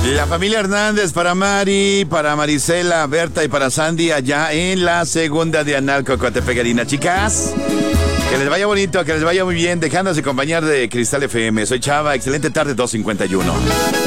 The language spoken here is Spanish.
La familia Hernández para Mari, para Marisela, Berta y para Sandy allá en la segunda de Analco, Coatepeque. Chicas, que les vaya bonito, que les vaya muy bien, dejándose acompañar de Cristal FM. Soy Chava, excelente tarde, 2:51.